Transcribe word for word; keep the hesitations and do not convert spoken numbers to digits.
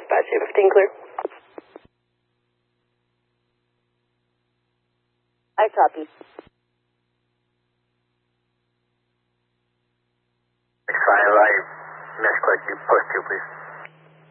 dispatch two fifteen clear. I copy. six five, I misclicked you. Post two, please.